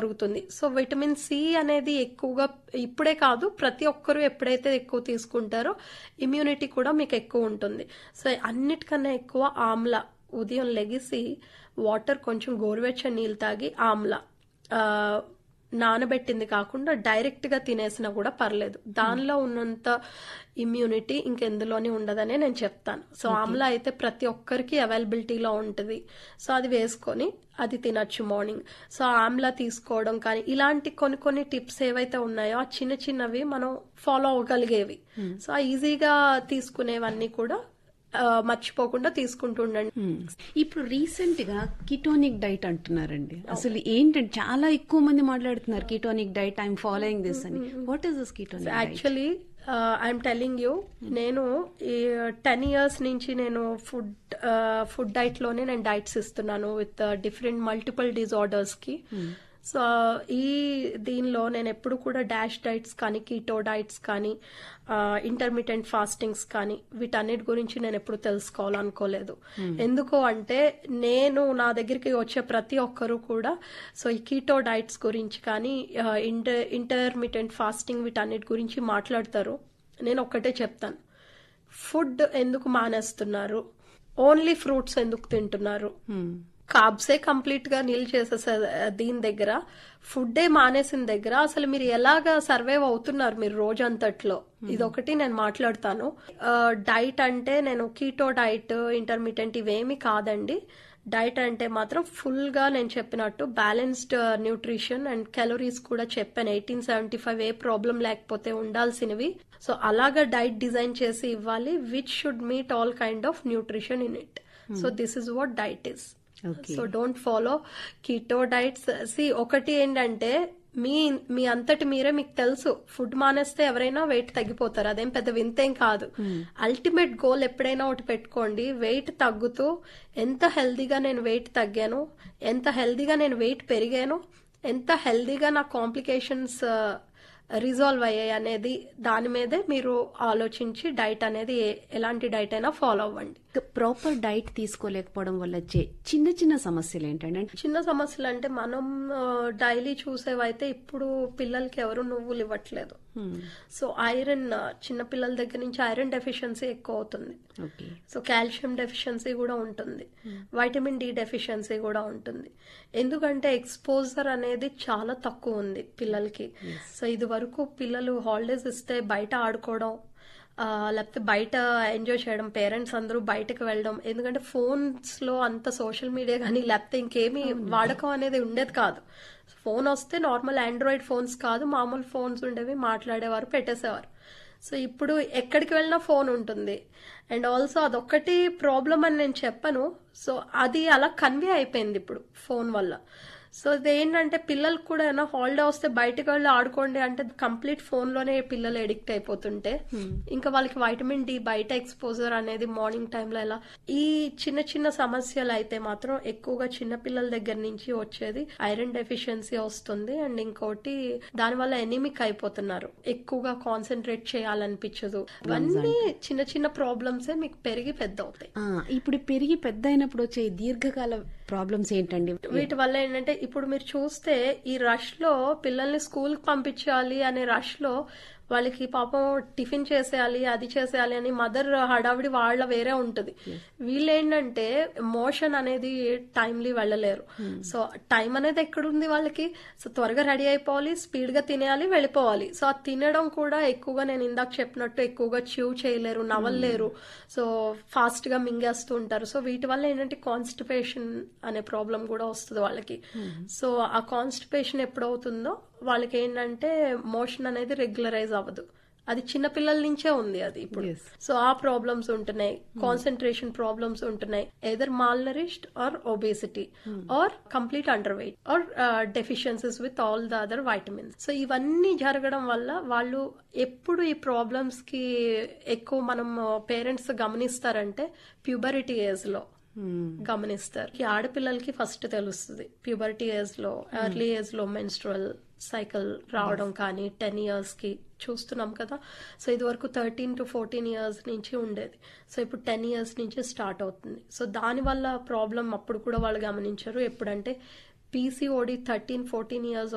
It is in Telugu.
పెరుగుతుంది. సో విటమిన్ సి అనేది ఎక్కువగా ఇప్పుడే కాదు, ప్రతి ఒక్కరూ ఎప్పుడైతే ఎక్కువ తీసుకుంటారో ఇమ్యూనిటీ కూడా మీకు ఎక్కువ ఉంటుంది. సో అన్నిటికన్నా ఎక్కువ ఆమ్లా, ఉదయం లెగిసి వాటర్ కొంచెం గోరువెచ్చని నీళ్ళు తాగి ఆమ్లా నానబెట్టింది కాకుండా డైరెక్ట్ గా తినేసినా కూడా పర్లేదు. దానిలో ఉన్నంత ఇమ్యూనిటీ ఇంకెందులోని ఉండదనే నేను చెప్తాను. సో ఆమ్లా అయితే ప్రతి ఒక్కరికి అవైలబిలిటీలో ఉంటుంది. సో అది వేసుకొని అది తినచ్చు మార్నింగ్. సో ఆమ్లా తీసుకోవడం కానీ ఇలాంటి కొన్ని టిప్స్ ఏవైతే ఉన్నాయో ఆ చిన్న చిన్నవి మనం ఫాలో అవ్వగలిగేవి. సో ఈజీగా తీసుకునేవన్నీ కూడా మర్చిపోకుండా తీసుకుంటూ ఉండండి. ఇప్పుడు రీసెంట్ గా కీటోనిక్ డైట్ అంటున్నారండి. అసలు ఏంటంటే చాలా ఎక్కువ మంది మాట్లాడుతున్నారు ketonic diet, I'm following this అని. What is this ketonic diet? Actually I'm telling you, నేను 10 years నుంచి నేను ఫుడ్ డైట్ లోనే నేను డైట్స్ ఇస్తున్నాను విత్ డిఫరెంట్ మల్టిపుల్ డిజార్డర్స్ కి. సో దీనిలో నేను ఎప్పుడు కూడా డాష్ డైట్స్ కానీ, కీటో డైట్స్ కానీ, ఇంటర్మీడియట్ ఫాస్టింగ్స్ కానీ వీటన్నిటి గురించి నేను ఎప్పుడు తెలుసుకోవాలనుకోలేదు. ఎందుకు అంటే నా దగ్గరికి వచ్చే ప్రతి ఒక్కరు కూడా సో ఈ కీటో డైట్స్ గురించి కానీ, ఇంటర్మీడియట్ ఫాస్టింగ్ వీటన్నిటి గురించి మాట్లాడతారు. నేను ఒక్కటే చెప్తాను, ఫుడ్ ఎందుకు మానేస్తున్నారు, ఓన్లీ ఫ్రూట్స్ ఎందుకు తింటున్నారు, కార్బ్సే కంప్లీట్ గా నీల్ చేసేసారు. దీని దగ్గర ఫుడ్డే మానేసిన దగ్గర అసలు మీరు ఎలాగా సర్వైవ్ అవుతున్నారు మీరు రోజంతట్లో, ఇదొకటి నేను మాట్లాడతాను. డైట్ అంటే నేను కీటో డైట్, ఇంటర్మీడియట్ ఇవేమి కాదండి. డైట్ అంటే మాత్రం ఫుల్ గా నేను చెప్పినట్టు బ్యాలెన్స్డ్ న్యూట్రిషన్ అండ్ క్యాలరీస్ కూడా చెప్పాను. 1875 ఏ ప్రాబ్లం లేకపోతే ఉండాల్సినవి. సో అలాగా డైట్ డిజైన్ చేసి ఇవ్వాలి, which should meet all kind of nutrition in it. So this is what diet is. So don't follow keto diets. ఒకటి ఏంటంటే మీ అంతటి మీరే మీకు తెలుసు, ఫుడ్ మానేస్తే ఎవరైనా వెయిట్ తగ్గిపోతారు, అదేం పెద్ద వింతేం కాదు. అల్టిమేట్ గోల్ ఎప్పుడైనా ఒకటి పెట్టుకోండి, వెయిట్ తగ్గుతూ ఎంత హెల్దీగా నేను వెయిట్ తగ్గాను, ఎంత హెల్దీగా నేను వెయిట్ పెరిగాను, ఎంత హెల్దీగా నా కాంప్లికేషన్స్ రిజాల్వ్ అయ్యాయి అనేది దాని మీదే మీరు ఆలోచించి డైట్ అనేది ఎలాంటి డైట్ అయినా ఫాలో అవ్వండి. ప్రాపర్ డైట్ తీసుకోలేకపోవడం వల్ల వచ్చే చిన్న చిన్న సమస్యలు ఏంటంటే? చిన్న సమస్యలు అంటే మనం డైలీ చూసేవైతే ఇప్పుడు పిల్లలకి ఎవరు నువ్వులు ఇవ్వట్లేదు. సో ఐరన్, చిన్న పిల్లల దగ్గర నుంచి ఐరన్ డెఫిషియన్సీ ఎక్కువ అవుతుంది. సో కాల్షియం డెఫిషియన్సీ కూడా ఉంటుంది, వైటమిన్ డి డెఫిషియన్సీ కూడా ఉంటుంది. ఎందుకంటే ఎక్స్పోజర్ అనేది చాలా తక్కువ ఉంది పిల్లలకి. సో ఇది వరకు పిల్లలు హాలిడేస్ ఇస్తే బయట ఆడుకోవడం, లేకపోతే బయట ఎంజాయ్ చేయడం, పేరెంట్స్ అందరూ బయటకు వెళ్ళడం. ఎందుకంటే ఫోన్స్ లో అంత సోషల్ మీడియా కానీ లేకపోతే ఇంకేమీ వాడకం అనేది ఉండేది కాదు. ఫోన్ వస్తే నార్మల్ ఆండ్రాయిడ్ ఫోన్స్ కాదు, మామూలు ఫోన్స్ ఉండేవి, మాట్లాడేవారు, పెట్టేసేవారు. సో ఇప్పుడు ఎక్కడికి వెళ్ళినా ఫోన్ ఉంటుంది. అండ్ ఆల్సో అదొక్కటి ప్రాబ్లం అని నేను చెప్పను. సో అది అలా కన్వే అయిపోయింది ఇప్పుడు ఫోన్ వల్ల. సో ఇదేంటంటే పిల్లలకు కూడా ఏమైనా హాలిడే వస్తే బయటకు వెళ్ళి ఆడుకోండి అంటే కంప్లీట్ ఫోన్ లోనే పిల్లలు ఎడిక్ట్ అయిపోతుంటే ఇంకా వాళ్ళకి వైటమిన్ డి బయట ఎక్స్పోజర్ అనేది మార్నింగ్ టైంలో ఎలా, ఈ చిన్న చిన్న సమస్యలు అయితే మాత్రం ఎక్కువగా చిన్న పిల్లల దగ్గర నుంచి వచ్చేది ఐరన్ డెఫిషియన్సీ వస్తుంది. అండ్ ఇంకోటి దానివల్ల ఎనిమిక్ అయిపోతున్నారు, ఎక్కువగా కాన్సన్ట్రేట్ చేయాలనిపించదు. ఇవన్నీ చిన్న చిన్న ప్రాబ్లమ్సే మీకు పెరిగి పెద్ద అవుతాయి. ఇప్పుడు పెరిగి పెద్ద అయినప్పుడు వచ్చే దీర్ఘకాల ప్రాబ్లమ్స్ ఏంటండి? వీటి వల్ల ఏంటంటే ఇప్పుడు మీరు చూస్తే ఈ రష్ లో పిల్లల్ని స్కూల్ కి పంపించాలి అనే రష్ లో వాళ్ళకి పాపం టిఫిన్ చేసేయాలి, అది చేసేయాలి అని మదర్ హడావిడి వాళ్ళ వేరే ఉంటుంది. వీళ్ళేంటంటే మోషన్ అనేది టైమ్లీ వెళ్ళలేరు. సో టైం అనేది ఎక్కడుంది వాళ్ళకి? సో త్వరగా రెడీ అయిపోవాలి, స్పీడ్ గా తినేయాలి, వెళ్ళిపోవాలి. సో ఆ తినడం కూడా ఎక్కువగా నేను ఇందాక చెప్పినట్టు ఎక్కువగా చ్యూ చేయలేరు, నవలలేరు. సో ఫాస్ట్ గా మింగేస్తూ ఉంటారు. సో వీటి వల్ల ఏంటంటే కాన్స్టిపేషన్ అనే ప్రాబ్లం కూడా వస్తుంది వాళ్ళకి. సో ఆ కాన్స్టిపేషన్ ఎప్పుడవుతుందో వాళ్ళకి ఏంటంటే మోషన్ అనేది రెగ్యులరైజ్ అవ్వదు. అది చిన్నపిల్లల నుంచే ఉంది అది ఇప్పుడు. సో ఆ ప్రాబ్లమ్స్ ఉంటున్నాయి, కాన్సన్ట్రేషన్ ప్రాబ్లమ్స్ ఉంటున్నాయి, either mall nourished are obesity are complete under weight are deficiencies with all the other vitamins. So ఇవన్నీ జరగడం వల్ల వాళ్ళు ఎప్పుడు ఈ ప్రాబ్లమ్స్ కి ఎక్కువ మనం పేరెంట్స్ గమనిస్తారంటే ప్యూబరిటీ ఏజ్ లో గమనిస్తారు. ఈ ఆడపిల్లలకి ఫస్ట్ తెలుస్తుంది ప్యూబర్టీ ఏజ్ లో, ఎర్లీ ఏజ్ లో మెన్స్ట్రువల్ సైకిల్ రావడం కానీ 10 years కి చూస్తున్నాం కదా. సో ఇది వరకు 13 to 14 years నుంచి ఉండేది. సో ఇప్పుడు 10 years నుంచి స్టార్ట్ అవుతుంది. సో దానివల్ల ప్రాబ్లం అప్పుడు కూడా వాళ్ళు గమనించారు. ఎప్పుడంటే పీసీఓడి 13-14 years